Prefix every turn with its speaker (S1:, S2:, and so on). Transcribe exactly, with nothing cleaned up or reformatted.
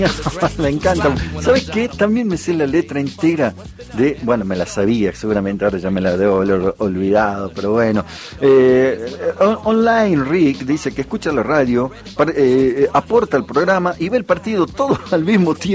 S1: Me encanta. ¿Sabes qué? También me sé la letra entera de... Bueno, me la sabía, seguramente ahora ya me la debo haber olvidado, pero bueno. Eh, on- online, Rick dice que escucha la radio, par- eh, aporta el programa y ve el partido todo al mismo tiempo.